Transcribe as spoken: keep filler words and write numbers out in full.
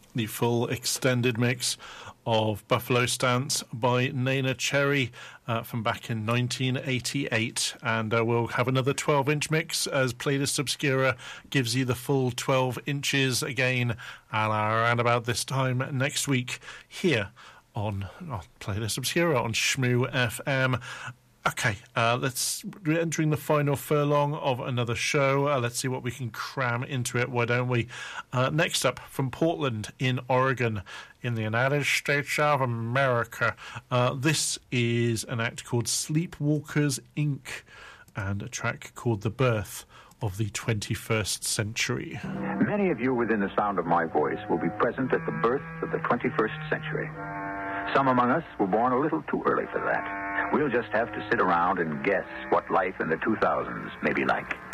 the full extended mix of Buffalo Stance by Neneh Cherry uh, from back in nineteen eighty-eight. And uh, we'll have another twelve-inch mix as Playlist Obscura gives you the full twelve inches again and around about this time next week here on oh, Playlist Obscura on Shmoo F M. Okay, uh, let's, we're entering the final furlong of another show. Uh, let's see what we can cram into it, why don't we? Uh, next up, from Portland in Oregon, in the United States of America, uh, this is an act called Sleepwalkers, Incorporated, and a track called The Birth of the twenty-first Century. Many of you within the sound of my voice will be present at the birth of the twenty-first century. Some among us were born a little too early for that. We'll just have to sit around and guess what life in the two thousands may be like.